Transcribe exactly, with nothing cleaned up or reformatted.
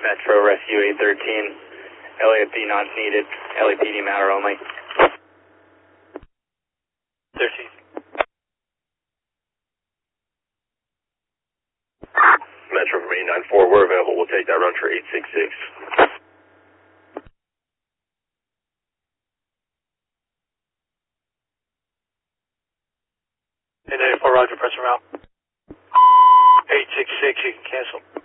Metro Rescue eight thirteen, L A P D not needed, L A P D matter only. thirteen. Metro from eight nine four, we're available. We'll take that run for eight six six. eight nine four, roger, press around. eight six six, you can cancel.